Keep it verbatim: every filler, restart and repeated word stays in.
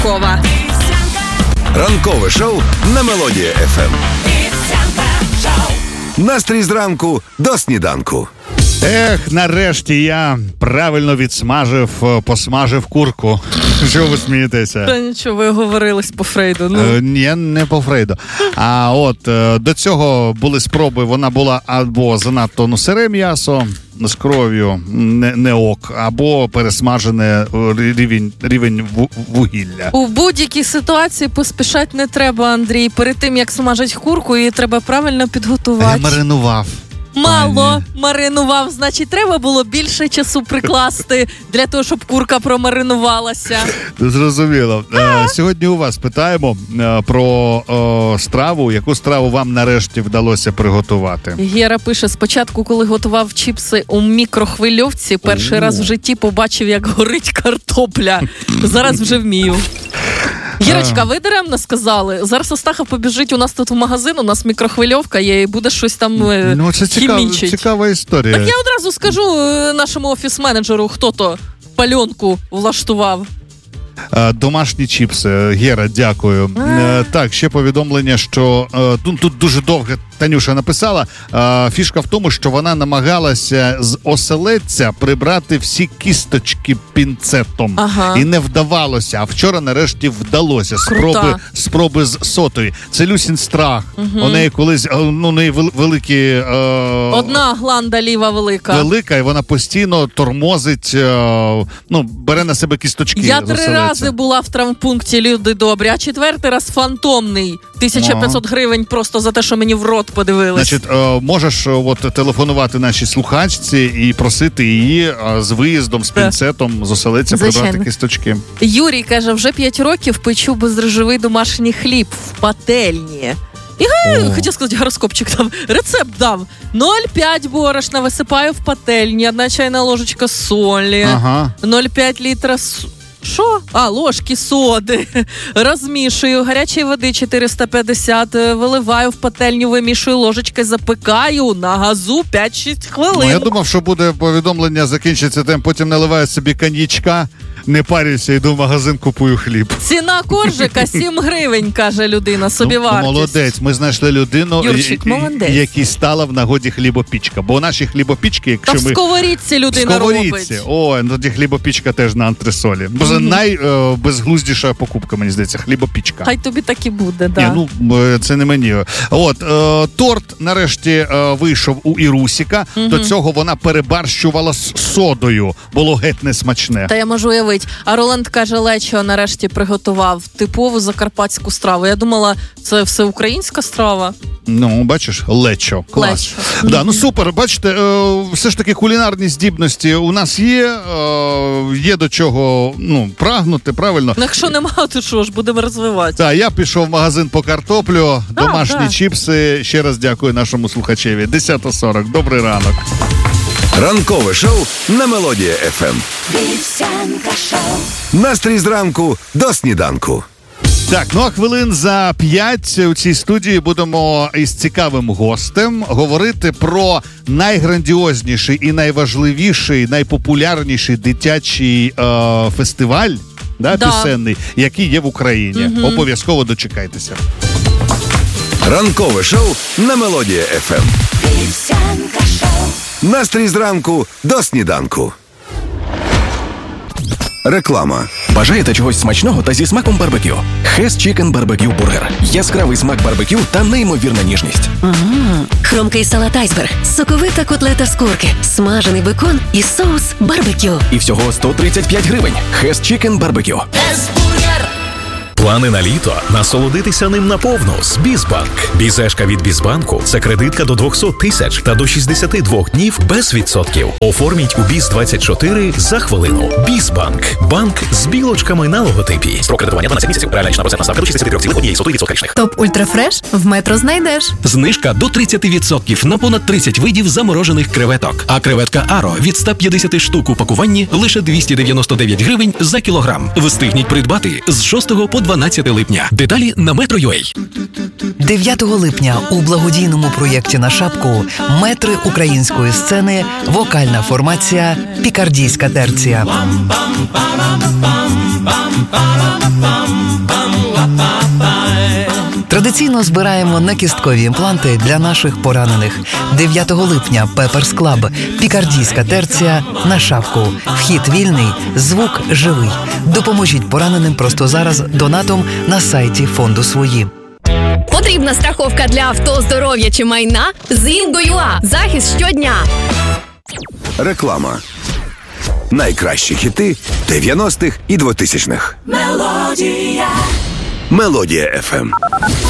Полякова. Ранкове шоу на Мелодія еф ем. Настрій зранку до сніданку. Ех, нарешті я правильно відсмажив, посмажив курку. Що ви смієтеся? Та нічого, ви говорились по Фрейду. Ну. Е, ні, не по Фрейду. А от, е, до цього були спроби, вона була або занадто ну, сире м'ясо з кров'ю, не, не ок, або пересмажене рівень, рівень вугілля. У будь-якій ситуації поспішати не треба, Андрій. Перед тим, як смажить курку, її треба правильно підготувати. Я маринував. Мало маринував, значить, треба було більше часу прикласти для того, щоб курка промаринувалася. Зрозуміло. Е, сьогодні у вас питаємо е, про е, страву. Яку страву вам нарешті вдалося приготувати? Гера пише, спочатку, коли готував чіпси у мікрохвильовці, перший раз в житті побачив, як горить картопля. Зараз вже вмію. Гірочка, ви даремно сказали. Зараз Астахов побіжить, у нас тут в магазин, у нас мікрохвильовка є, і буде щось там хімічить. Ну, це цікава, цікава історія. Так я одразу скажу нашому офіс-менеджеру, хто то пальонку влаштував. Домашні чіпси. Гера, дякую. А. Так, ще повідомлення, що тут, тут дуже довго Танюша написала. Фішка в тому, що вона намагалася з оселедця прибрати всі кісточки пінцетом. Ага. І не вдавалося. А вчора нарешті вдалося. Спроби, спроби з сотої. Це Люсін страх. Угу. У неї колись, ну, у неї великі... Е... Одна гланда ліва велика. Велика, і вона постійно тормозить, е... ну, бере на себе кісточки. Я три рази була в травмпункті, люди добрі, а четвертий раз фантомний. тисяча п'ятсот ага. гривень просто за те, що мені в рот подивились. Значить, е, можеш от, телефонувати нашій слухачці і просити її е, з виїздом, з пінцетом, з оселедця прибрати кісточки. Юрій каже, вже п'ять років печу бездрожжевий домашній хліб в пательні. І О. хотів сказати, гороскопчик там, рецепт дав. нуль цілих п'ять борошна висипаю в пательні, одна чайна ложечка солі, ага. нуль цілих п'ять літра с... Що? А, ложки соди. Розмішую, гарячої води чотириста п'ятдесят, виливаю в пательню, вимішую ложечкою, запекаю на газу п'ять-шість хвилин. Ну, я думав, що буде повідомлення, закінчиться тим, потім наливаю собі коньячка, не парюся, йду в магазин, купую хліб. Ціна коржика сім гривень, каже людина, собівартість. Ну, молодець, ми знайшли людину, Юрчик, молодець. якій стала в нагоді хлібопічка. Бо наші хлібопічки, якщо Та ми... в сковорідці людина робить. О, тоді хлібопічка теж на антресолі. Бо це найбезглуздіша е, покупка, мені здається, хлібопічка. Хай тобі так і буде, да. Ні, ну, це не мені. От, е, торт нарешті е, вийшов у Ірусіка. Угу. До цього вона перебарщувала з содою. Було геть несмачне. Та я можу уявити. А Роланд каже, Лечо нарешті приготував типову закарпатську страву. Я думала, це все українська страва. Ну, бачиш, Лечо. Клас. Лечо. Да, ну супер, бачите, е, все ж таки кулінарні здібності у нас є, е, є до чого, ну, прагнути, правильно? Ну, якщо нема, то що ж, будемо розвивати. Так, я пішов в магазин по картоплю, да, домашні да. чіпси. Ще раз дякую нашому слухачеві. десята сорок. Добрий ранок. Ранкове шоу на Мелодія еф ем. Настрій зранку до сніданку. Так, ну а хвилин за п'ять у цій студії будемо із цікавим гостем говорити про найграндіозніший і найважливіший, найпопулярніший дитячий е, фестиваль, да, да. пісенний, який є в Україні. Угу. Обов'язково дочекайтеся. Ранкове шоу на Мелодія еф ем. Настрій зранку до сніданку. Реклама. Бажаєте чогось смачного та зі смаком барбекю? Hess Chicken Barbecue Burger. Яскравий смак барбекю та неймовірна ніжність. Ммм, хрумкий салат айсберг, соковита котлета з курки, смажений бекон і соус барбекю. І всього сто тридцять п'ять гривень. Hess Chicken Barbecue. Hess Burger. Плани на літо – насолодитися ним наповну з Бізбанк. Бізешка від Бізбанку – це кредитка до двісті тисяч та до шістдесят два днів без відсотків. Оформіть у Біз двадцять чотири за хвилину. Бізбанк – банк з білочками на логотипі. Строк кредитування дванадцять місяців. Реальна річна процентна ставка до шістдесят три цілих одна сотих відсотка річних. Топ Ультрафреш в Метро знайдеш. Знижка до тридцять відсотків на понад тридцять видів заморожених креветок. А креветка Аро від ста п'ятдесят штук у пакуванні лише двісті дев'яносто дев'ять гривень за кілограм. Встигніть придбати з шостого по двадцять дванадцятого липня. Деталі на Metro.ua. дев'ятого липня у благодійному проєкті «На шапку» метри української сцени, вокальна формація «Пікардійська терція». Традиційно збираємо накісткові імпланти для наших поранених. дев'ятого липня Пеперс Клаб, Пікардійська терція, «На шапку». Вхід вільний, звук живий. Допоможіть пораненим просто зараз донатом на сайті фонду «Свої». Потрібна страховка для авто, здоров'я чи майна? Зінго.ua. Захист щодня. Реклама. Найкращі хіти дев'яностих і двотисячних. Мелодія. Мелодія еф ем.